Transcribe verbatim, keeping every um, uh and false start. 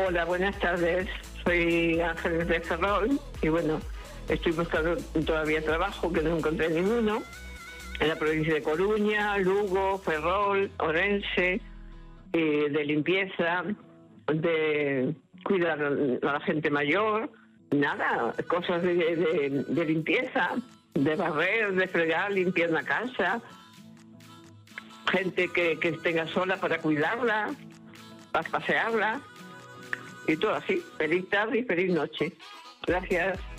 Hola, buenas tardes. Soy Ángeles de Ferrol y bueno, estoy buscando todavía trabajo, que no encontré ninguno, en la provincia de Coruña, Lugo, Ferrol, Orense, eh, de limpieza, de cuidar a la gente mayor, nada, cosas de, de, de limpieza, de barrer, de fregar, limpiar la casa, gente que, que tenga sola para cuidarla, para pasearla, y todo así. Feliz tarde y feliz noche. Gracias.